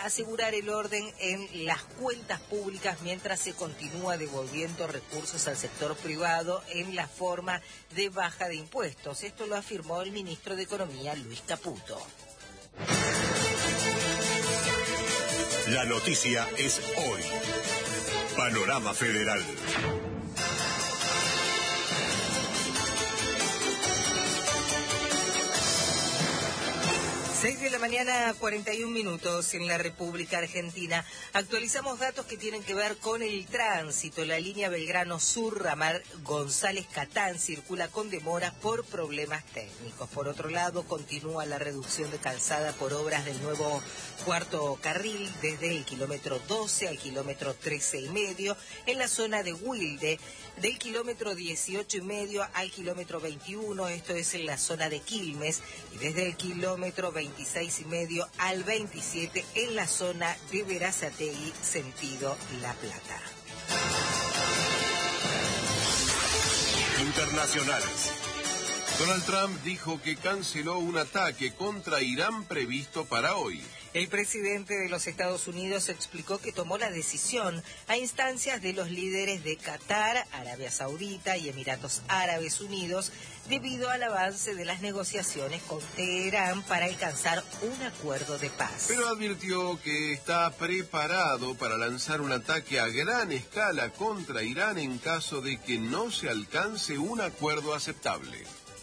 asegurar el orden en las cuentas públicas mientras se continúa devolviendo recursos al sector privado en la forma de baja de impuestos. Esto lo afirmó el ministro de Economía, Luis Caputo. La noticia es hoy. Panorama Federal. 6 de la mañana, 41 minutos en la República Argentina. Actualizamos datos que tienen que ver con el tránsito. La línea Belgrano Sur, ramal González Catán, circula con demoras por problemas técnicos. Por otro lado, continúa la reducción de calzada por obras del nuevo cuarto carril desde el kilómetro 12 al kilómetro 13,5 en la zona de Wilde, del kilómetro 18,5 al kilómetro 21, esto es en la zona de Quilmes, y desde el kilómetro 26,5 al 27 en la zona de Berazategui, sentido La Plata. Internacionales. Donald Trump dijo que canceló un ataque contra Irán previsto para hoy. El presidente de los Estados Unidos explicó que tomó la decisión a instancias de los líderes de Qatar, Arabia Saudita y Emiratos Árabes Unidos debido al avance de las negociaciones con Teherán para alcanzar un acuerdo de paz. Pero advirtió que está preparado para lanzar un ataque a gran escala contra Irán en caso de que no se alcance un acuerdo aceptable.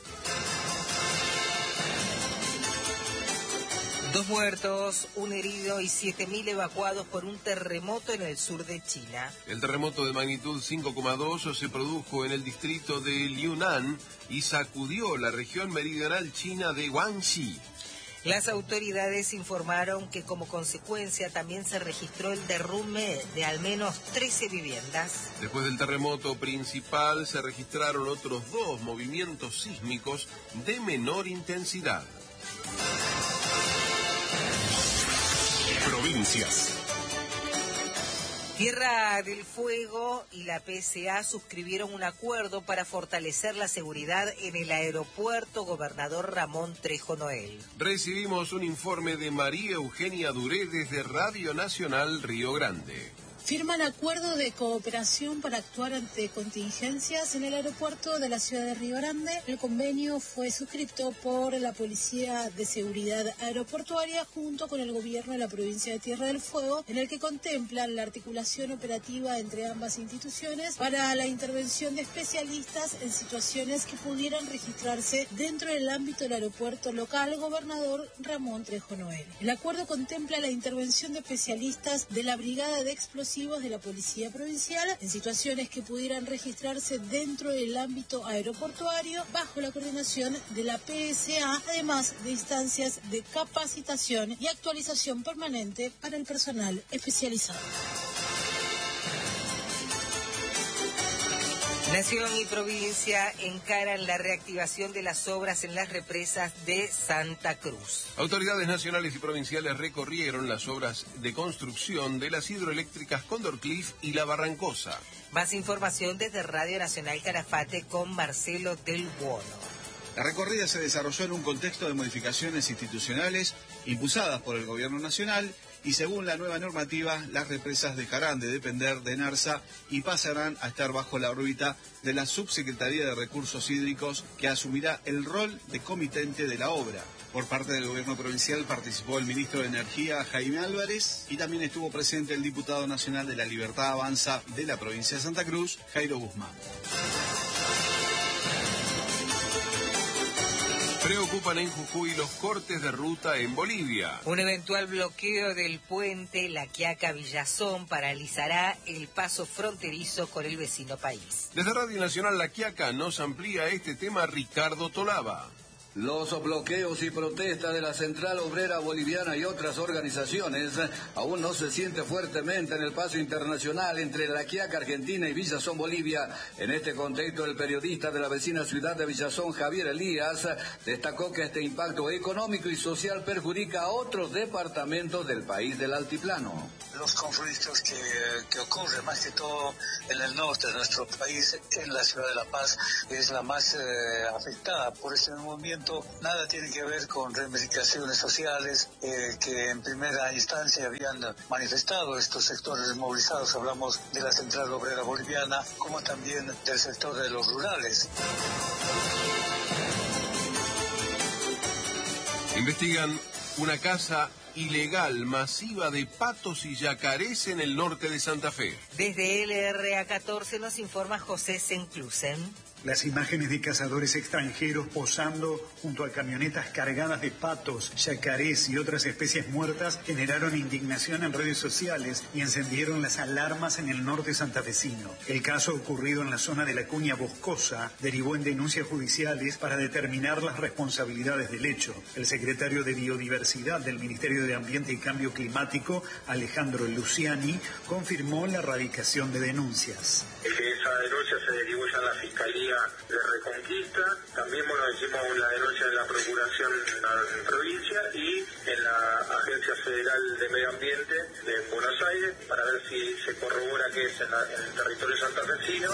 2 muertos, 1 herido y 7.000 evacuados por un terremoto en el sur de China. El terremoto de magnitud 5,2 se produjo en el distrito de Liunan y sacudió la región meridional china de Guangxi. Las autoridades informaron que como consecuencia también se registró el derrumbe de al menos 13 viviendas. Después del terremoto principal se registraron otros 2 movimientos sísmicos de menor intensidad. Provincias. Tierra del Fuego y la PSA suscribieron un acuerdo para fortalecer la seguridad en el aeropuerto Gobernador Ramón Trejo Noel. Recibimos un informe de María Eugenia Duré desde Radio Nacional Río Grande. Firman acuerdo de cooperación para actuar ante contingencias en el aeropuerto de la ciudad de Río Grande. El convenio fue suscrito por la Policía de Seguridad Aeroportuaria junto con el gobierno de la provincia de Tierra del Fuego, en el que contemplan la articulación operativa entre ambas instituciones para la intervención de especialistas en situaciones que pudieran registrarse dentro del ámbito del aeropuerto local Gobernador Ramón Trejo Noel. El acuerdo contempla la intervención de especialistas de la Brigada de Explosivos de la Policía Provincial en situaciones que pudieran registrarse dentro del ámbito aeroportuario bajo la coordinación de la PSA, además de instancias de capacitación y actualización permanente para el personal especializado. Nación y provincia encaran la reactivación de las obras en las represas de Santa Cruz. Autoridades nacionales y provinciales recorrieron las obras de construcción de las hidroeléctricas Cóndor Cliff y La Barrancosa. Más información desde Radio Nacional Calafate con Marcelo del Buono. La recorrida se desarrolló en un contexto de modificaciones institucionales impulsadas por el Gobierno Nacional y según la nueva normativa, las represas dejarán de depender de NARSA y pasarán a estar bajo la órbita de la Subsecretaría de Recursos Hídricos, que asumirá el rol de comitente de la obra. Por parte del Gobierno provincial participó el ministro de Energía, Jaime Álvarez, y también estuvo presente el diputado nacional de la Libertad Avanza de la provincia de Santa Cruz, Jairo Guzmán. Preocupan en Jujuy los cortes de ruta en Bolivia. Un eventual bloqueo del puente La Quiaca-Villazón paralizará el paso fronterizo con el vecino país. Desde Radio Nacional La Quiaca nos amplía este tema Ricardo Tolava. Los bloqueos y protestas de la Central Obrera Boliviana y otras organizaciones aún no se siente fuertemente en el paso internacional entre La Quiaca, Argentina y Villazón, Bolivia. En este contexto, el periodista de la vecina ciudad de Villazón, Javier Elías, destacó que este impacto económico y social perjudica a otros departamentos del país del altiplano. Los conflictos que ocurren más que todo en el norte de nuestro país, en la ciudad de La Paz, es la más afectada por este movimiento momento nada tiene que ver con reivindicaciones sociales que en primera instancia habían manifestado estos sectores movilizados. Hablamos de la Central Obrera Boliviana, como también del sector de los rurales. Investigan una caza ilegal masiva de patos y yacarés en el norte de Santa Fe. Desde LRA 14 nos informa José Senclusen. Las imágenes de cazadores extranjeros posando junto a camionetas cargadas de patos, yacarés y otras especies muertas generaron indignación en redes sociales y encendieron las alarmas en el norte santafesino. El caso ocurrido en la zona de la Cuña Boscosa derivó en denuncias judiciales para determinar las responsabilidades del hecho. El secretario de Biodiversidad del Ministerio de Ambiente y Cambio Climático, Alejandro Luciani, confirmó la erradicación de denuncias. Esa denuncia se derivó ya a la Fiscalía de Reconquista, también hicimos la denuncia en la Procuración en provincia y en la Agencia Federal de Medio Ambiente de Buenos Aires para ver si se corrobora que es en el territorio santafesino.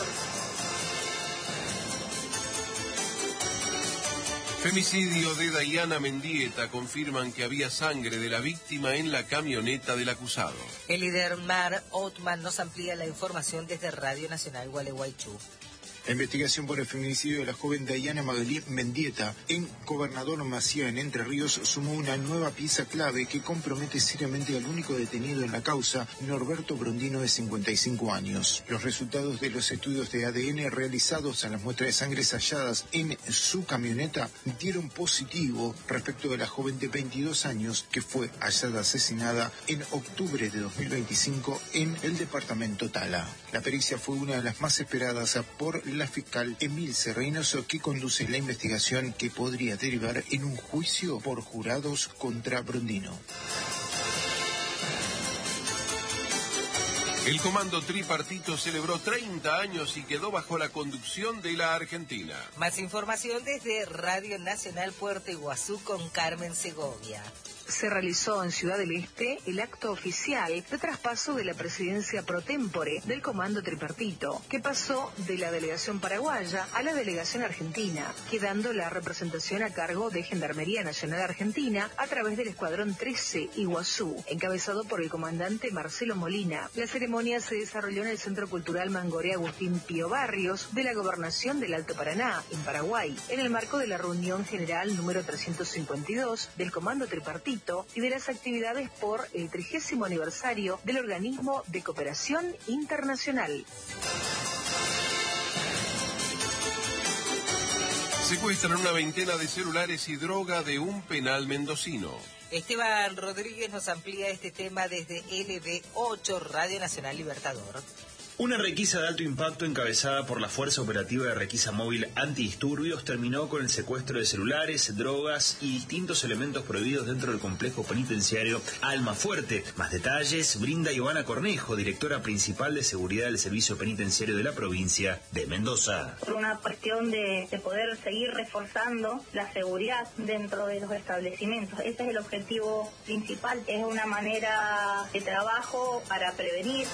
Femicidio de Dayana Mendieta. Confirman que había sangre de la víctima en la camioneta del acusado. El líder Mar Othman nos amplía la información desde Radio Nacional Gualeguaychú. La investigación por el feminicidio de la joven Dayana Magalí Mendieta en Gobernador Maciá, en Entre Ríos, sumó una nueva pieza clave que compromete seriamente al único detenido en la causa, Norberto Brondino, de 55 años. Los resultados de los estudios de ADN realizados a las muestras de sangre halladas en su camioneta dieron positivo respecto de la joven de 22 años que fue hallada asesinada en octubre de 2025 en el departamento Tala. La pericia fue una de las más esperadas por la fiscal Emilce Reynoso, que conduce la investigación que podría derivar en un juicio por jurados contra Brondino. El comando tripartito celebró 30 años y quedó bajo la conducción de la Argentina. Más información desde Radio Nacional Puerto Iguazú con Carmen Segovia. Se realizó en Ciudad del Este el acto oficial de traspaso de la presidencia pro tempore del Comando Tripartito, que pasó de la delegación paraguaya a la delegación argentina, quedando la representación a cargo de Gendarmería Nacional Argentina a través del Escuadrón 13 Iguazú, encabezado por el comandante Marcelo Molina. La ceremonia se desarrolló en el Centro Cultural Mangoré Agustín Pío Barrios de la Gobernación del Alto Paraná, en Paraguay, en el marco de la reunión general número 352 del Comando Tripartito y de las actividades por el 30º aniversario del Organismo de Cooperación Internacional. Secuestran una veintena de celulares y droga de un penal mendocino. Esteban Rodríguez nos amplía este tema desde LB8, Radio Nacional Libertador. Una requisa de alto impacto encabezada por la Fuerza Operativa de Requisa Móvil Antidisturbios terminó con el secuestro de celulares, drogas y distintos elementos prohibidos dentro del complejo penitenciario Almafuerte. Más detalles brinda Ivana Cornejo, directora principal de seguridad del Servicio Penitenciario de la provincia de Mendoza. Por una cuestión de poder seguir reforzando la seguridad dentro de los establecimientos. Ese es el objetivo principal. Es una manera de trabajo para prevenir.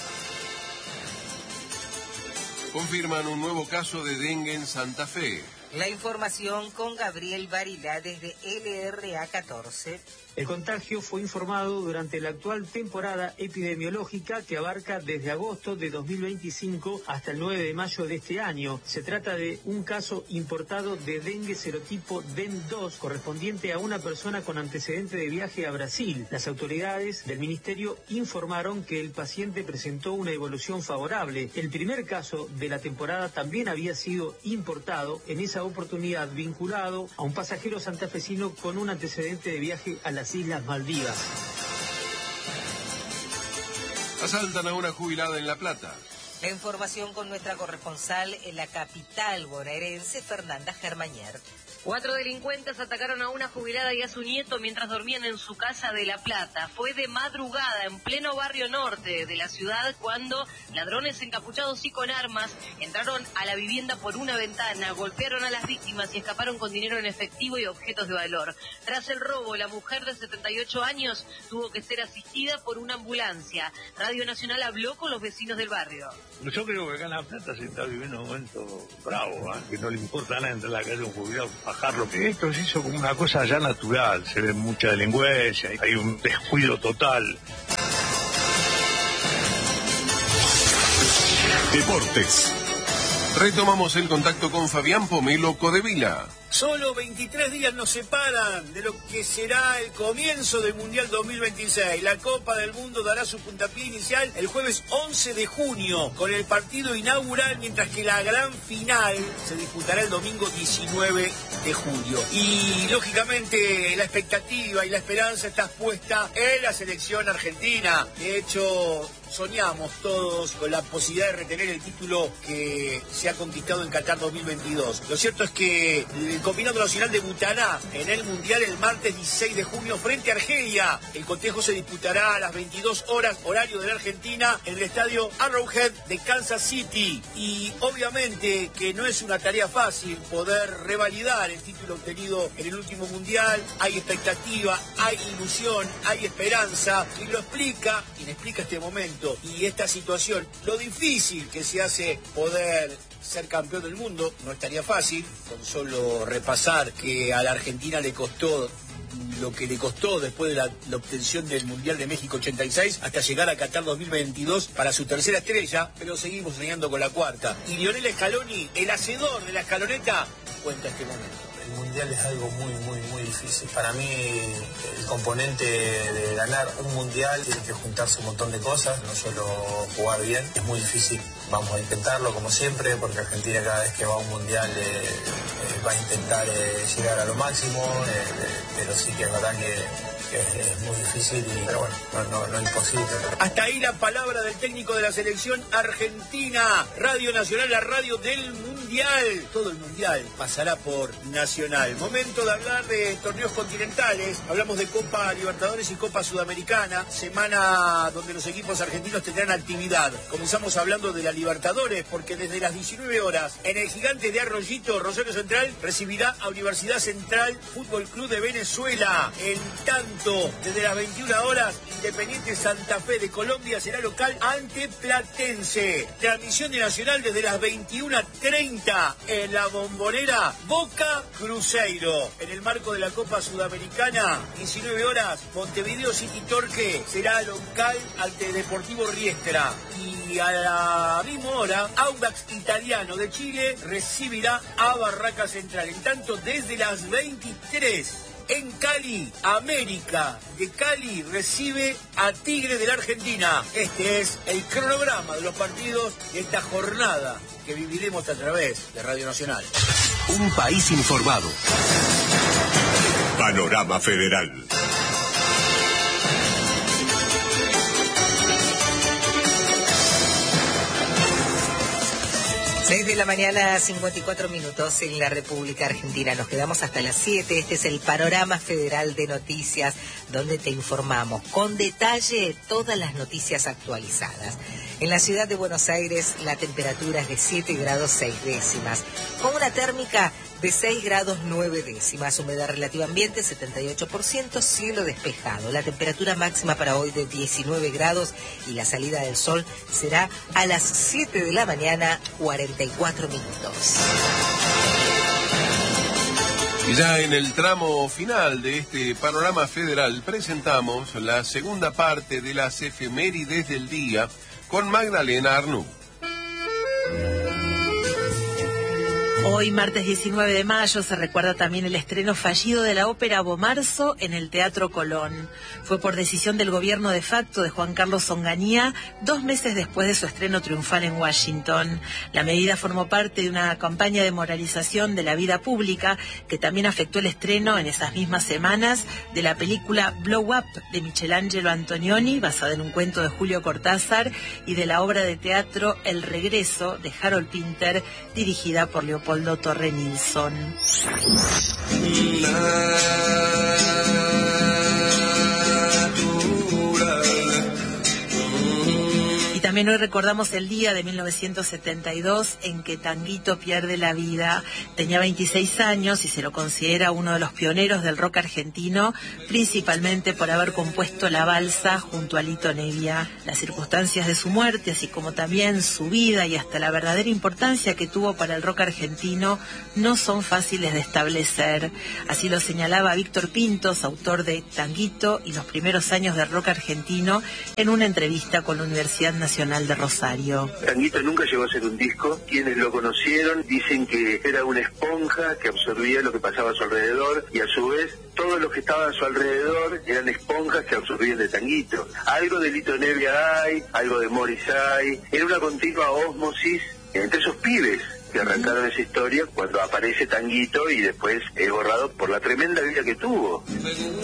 Confirman un nuevo caso de dengue en Santa Fe. La información con Gabriel Barilá desde LRA 14. El contagio fue informado durante la actual temporada epidemiológica que abarca desde agosto de 2025 hasta el 9 de mayo de este año. Se trata de un caso importado de dengue serotipo DEN2 correspondiente a una persona con antecedente de viaje a Brasil. Las autoridades del ministerio informaron que el paciente presentó una evolución favorable. El primer caso de la temporada también había sido importado, en esa oportunidad vinculado a un pasajero santafesino con un antecedente de viaje a las Islas Maldivas. Asaltan a una jubilada en La Plata. La información con nuestra corresponsal en la capital bonaerense, Fernanda Germañer. 4 delincuentes atacaron a una jubilada y a su nieto mientras dormían en su casa de La Plata. Fue de madrugada, en pleno barrio norte de la ciudad, cuando ladrones encapuchados y con armas entraron a la vivienda por una ventana, golpearon a las víctimas y escaparon con dinero en efectivo y objetos de valor. Tras el robo, la mujer de 78 años tuvo que ser asistida por una ambulancia. Radio Nacional habló con los vecinos del barrio. Yo creo que acá en La Plata se está viviendo un momento bravo, que no le importa nada entrar a la calle un jubilado a bajarlo. Esto se hizo como una cosa ya natural, se ve mucha delincuencia, hay un descuido total. Deportes. Retomamos el contacto con Fabián Pomelo Codevila. Solo 23 días nos separan de lo que será el comienzo del Mundial 2026. La Copa del Mundo dará su puntapié inicial el jueves 11 de junio con el partido inaugural, mientras que la gran final se disputará el domingo 19 de julio. Y lógicamente la expectativa y la esperanza está puesta en la selección argentina. De hecho, soñamos todos con la posibilidad de retener el título que se ha conquistado en Qatar 2022. Lo cierto es que el combinado nacional debutará en el Mundial el martes 16 de junio frente a Argelia. El cotejo se disputará a las 22 horas, horario de la Argentina, en el estadio Arrowhead de Kansas City. Y obviamente que no es una tarea fácil poder revalidar el título obtenido en el último Mundial. Hay expectativa, hay ilusión, hay esperanza. Y lo explica, quien explica este momento y esta situación, lo difícil que se hace poder ser campeón del mundo. No estaría fácil, con solo repasar que a la Argentina le costó lo que le costó después de la obtención del Mundial de México 86 hasta llegar a Qatar 2022 para su tercera estrella, pero seguimos soñando con la cuarta. Y Lionel Scaloni, el hacedor de la escaloneta, cuenta este momento. El Mundial es algo muy difícil. Para mí el componente de ganar un Mundial tiene que juntarse un montón de cosas, no solo jugar bien. Es muy difícil, vamos a intentarlo como siempre, porque Argentina cada vez que va a un Mundial va a intentar llegar a lo máximo, pero sí que es verdad que es muy difícil, pero bueno, no es imposible. Hasta ahí la palabra del técnico de la selección argentina. Radio Nacional, la radio del Mundial. Todo el Mundial pasará por Nacional. Momento de hablar de torneos continentales. Hablamos de Copa Libertadores y Copa Sudamericana. Semana donde los equipos argentinos tendrán actividad. Comenzamos hablando de la Libertadores, porque desde las 19 horas en el Gigante de Arroyito, Rosario Central recibirá a Universidad Central Fútbol Club de Venezuela. En tanto, desde las 21 horas, Independiente Santa Fe de Colombia será local ante Platense. Transmisión de Nacional desde las 21:30 en la Bombonera, Boca Cruzeiro. En el marco de la Copa Sudamericana, 19 horas, Montevideo City Torque será local ante Deportivo Riestra. Y a la misma hora, Audax Italiano de Chile recibirá a Barraca Central. En tanto, desde las 23, en Cali, América de Cali recibe a Tigre de la Argentina. Este es el cronograma de los partidos de esta jornada que viviremos a través de Radio Nacional. Un país informado. Panorama Federal. 6 de la mañana, 54 minutos en la República Argentina. Nos quedamos hasta las 7. Este es el Panorama Federal de Noticias, donde te informamos con detalle todas las noticias actualizadas. En la ciudad de Buenos Aires, la temperatura es de 7 grados 6 décimas, con una térmica de 6 grados 9 décimas, humedad relativa ambiente 78%, cielo despejado. La temperatura máxima para hoy de 19 grados y la salida del sol será a las 7 de la mañana, 44 minutos. Y ya en el tramo final de este Panorama Federal presentamos la segunda parte de las efemérides del día con Magdalena Arnú. Hoy, martes 19 de mayo, se recuerda también el estreno fallido de la ópera Bomarzo en el Teatro Colón. Fue por decisión del gobierno de facto de Juan Carlos Onganía, 2 meses después de su estreno triunfal en Washington. La medida formó parte de una campaña de moralización de la vida pública que también afectó el estreno en esas mismas semanas de la película Blow Up de Michelangelo Antonioni, basada en un cuento de Julio Cortázar, y de la obra de teatro El Regreso de Harold Pinter, dirigida por Leopoldo Torre Nilsson. También hoy recordamos el día de 1972 en que Tanguito pierde la vida. Tenía 26 años y se lo considera uno de los pioneros del rock argentino, principalmente por haber compuesto La Balsa junto a Lito Nevia. Las circunstancias de su muerte, así como también su vida y hasta la verdadera importancia que tuvo para el rock argentino, no son fáciles de establecer. Así lo señalaba Víctor Pintos, autor de Tanguito y los primeros años del rock argentino, en una entrevista con la Universidad Nacional de Rosario. Tanguito nunca llegó a ser un disco. Quienes lo conocieron dicen que era una esponja que absorbía lo que pasaba a su alrededor, y a su vez todos los que estaban a su alrededor eran esponjas que absorbían de Tanguito. Algo de Lito Nevia hay, algo de Morris hay. Era una continua ósmosis entre esos pibes que arrancaron esa historia cuando aparece Tanguito y después es borrado por la tremenda vida que tuvo.